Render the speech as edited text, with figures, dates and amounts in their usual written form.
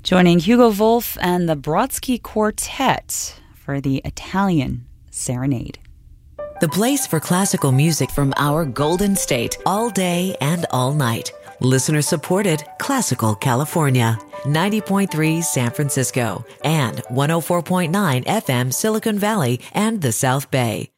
Joining Hugo Wolf and the Brodsky Quartet for the Italian Serenade. The place for classical music from our Golden State, all day and all night. Listener supported Classical California, 90.3 San Francisco, and 104.9 FM Silicon Valley and the South Bay.